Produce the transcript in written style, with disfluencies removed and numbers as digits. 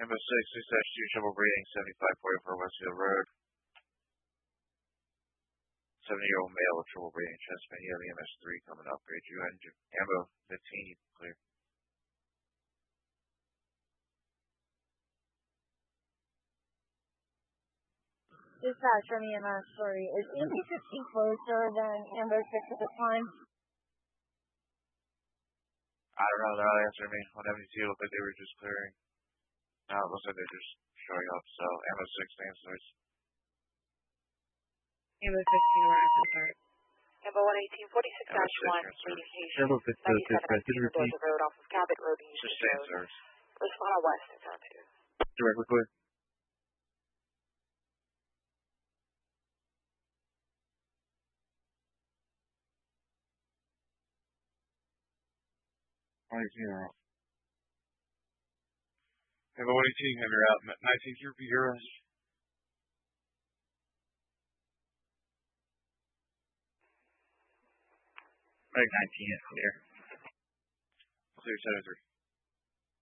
Ambo 6, 6-2, shovel breathing, 7544 Westfield Road. 70-year-old male with trouble breathing, chest pain, EMS 3 coming up. Grade 2 engine. Ambo 15, clear. Dispatch from EMS, sorry. Is EMS 15 closer than Ambo 6 at the time? I don't know, they're not answering me. On MDT, it looked like they were just clearing. Now it looks like they're just showing up, so Ambo 6 answers. Ambo 15, we're at the start. Ambo 118, 46-1, meeting Haitian. Ambo 15, Road Road off of Cabot Road, Just answers. Respond on West in town 2. Directly clear. Ambo 118, have your out. 19 here for your rest. Meg 19 is clear. Clear 73.